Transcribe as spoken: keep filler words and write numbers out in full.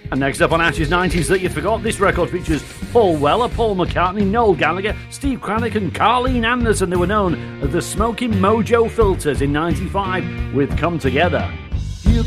And next up on Ash's nineties That You Forgot, this record features Paul Weller, Paul McCartney, Noel Gallagher, Steve Cranach and Carleen Anderson. They were known as the Smoking Mojo Filters in ninety-five with Come Together.